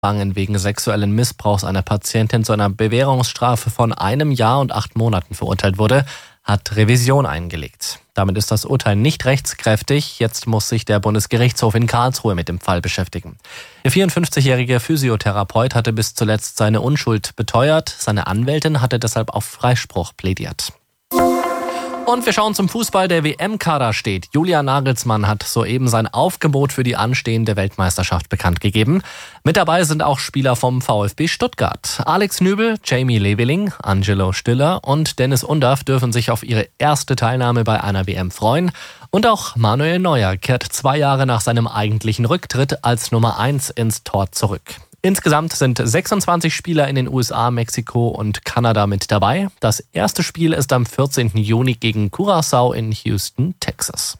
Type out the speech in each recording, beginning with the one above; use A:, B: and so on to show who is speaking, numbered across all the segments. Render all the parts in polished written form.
A: wegen sexuellen Missbrauchs einer Patientin zu einer Bewährungsstrafe von 1 Jahr und 8 Monaten verurteilt wurde, hat Revision eingelegt. Damit ist das Urteil nicht rechtskräftig. Jetzt muss sich der Bundesgerichtshof in Karlsruhe mit dem Fall beschäftigen. Der 54-jährige Physiotherapeut hatte bis zuletzt seine Unschuld beteuert. Seine Anwältin hatte deshalb auf Freispruch plädiert. Und wir schauen zum Fußball. Der WM-Kader steht. Julian Nagelsmann hat soeben sein Aufgebot für die anstehende Weltmeisterschaft bekannt gegeben. Mit dabei sind auch Spieler vom VfB Stuttgart. Alex Nübel, Jamie Leveling, Angelo Stiller und Dennis Undaff dürfen sich auf ihre erste Teilnahme bei einer WM freuen. Und auch Manuel Neuer kehrt 2 Jahre nach seinem eigentlichen Rücktritt als Nummer 1 ins Tor zurück. Insgesamt sind 26 Spieler in den USA, Mexiko und Kanada mit dabei. Das erste Spiel ist am 14. Juni gegen Curaçao in Houston, Texas.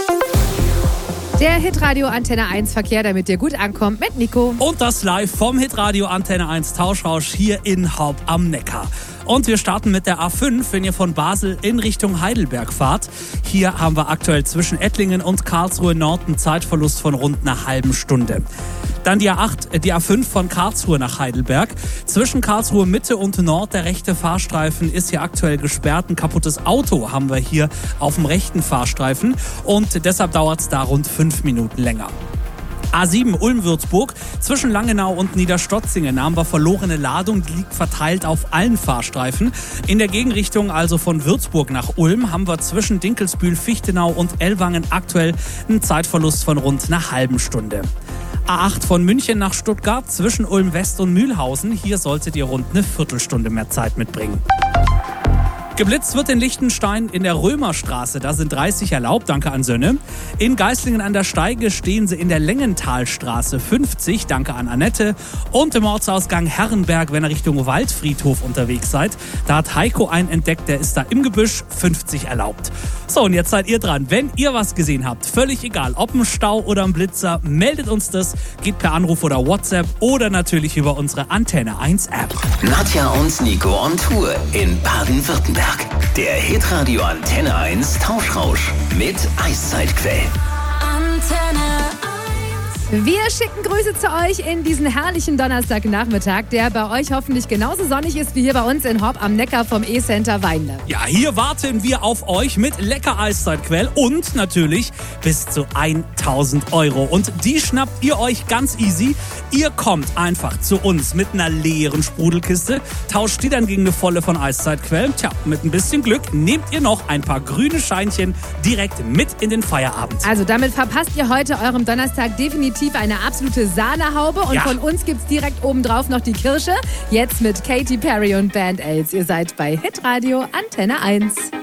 B: Der Hitradio Antenne 1 Verkehr, damit dir gut ankommt, mit Nico.
C: Und das live vom Hitradio Antenne 1 Tauschrausch hier in Haupt am Neckar. Und wir starten mit der A5, wenn ihr von Basel in Richtung Heidelberg fahrt. Hier haben wir aktuell zwischen Ettlingen und Karlsruhe Nord einen Zeitverlust von rund einer halben Stunde. Dann die A5 von Karlsruhe nach Heidelberg. Zwischen Karlsruhe Mitte und Nord, der rechte Fahrstreifen ist hier aktuell gesperrt. Ein kaputtes Auto haben wir hier auf dem rechten Fahrstreifen und deshalb dauert es da rund 5 Minuten länger. A7 Ulm-Würzburg, zwischen Langenau und Niederstotzingen haben wir verlorene Ladung, die liegt verteilt auf allen Fahrstreifen. In der Gegenrichtung, also von Würzburg nach Ulm, haben wir zwischen Dinkelsbühl, Fichtenau und Ellwangen aktuell einen Zeitverlust von rund einer halben Stunde. A8 von München nach Stuttgart, zwischen Ulm West und Mühlhausen, hier solltet ihr rund eine Viertelstunde mehr Zeit mitbringen. Geblitzt wird in Liechtenstein in der Römerstraße, da sind 30 erlaubt, danke an Sönne. In Geislingen an der Steige stehen sie in der Längentalstraße 50, danke an Annette. Und im Ortsausgang Herrenberg, wenn ihr Richtung Waldfriedhof unterwegs seid, da hat Heiko einen entdeckt, der ist da im Gebüsch, 50 erlaubt. So, und jetzt seid ihr dran. Wenn ihr was gesehen habt, völlig egal, ob ein Stau oder ein Blitzer, meldet uns das, geht per Anruf oder WhatsApp oder natürlich über unsere Antenne 1 App.
D: Nadja und Nico on Tour in Baden-Württemberg. Der Hitradio Antenne 1 Tauschrausch mit Eiszeitquell.
B: Antenne 1. Wir schicken Grüße zu euch in diesen herrlichen Donnerstagnachmittag, der bei euch hoffentlich genauso sonnig ist wie hier bei uns in Horb am Neckar vom E-Center Weinle.
C: Ja, hier warten wir auf euch mit lecker Eiszeitquell und natürlich bis zu 1.000 €. Und die schnappt ihr euch ganz easy. Ihr kommt einfach zu uns mit einer leeren Sprudelkiste, tauscht die dann gegen eine volle von Eiszeitquellen. Tja, mit ein bisschen Glück nehmt ihr noch ein paar grüne Scheinchen direkt mit in den Feierabend.
B: Also damit verpasst ihr heute eurem Donnerstag definitiv eine absolute Sahnehaube. Und von uns gibt's direkt obendrauf noch die Kirsche. Jetzt mit Katy Perry und Band Aids. Ihr seid bei Hitradio Antenne 1.